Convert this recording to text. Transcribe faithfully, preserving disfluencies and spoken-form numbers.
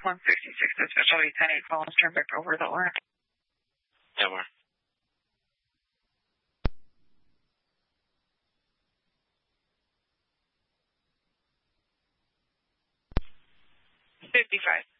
one sixty-six, especially ten eight, Collins, turn back over the line. Yeah, we're. fifty-five.